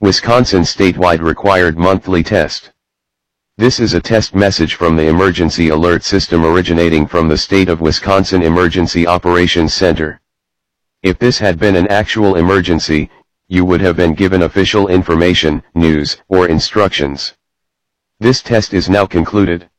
Wisconsin statewide required monthly test. This is a test message from the emergency alert system originating from the state of Wisconsin Emergency Operations Center. If this had been an actual emergency, you would have been given official information, news, or instructions. This test is now concluded.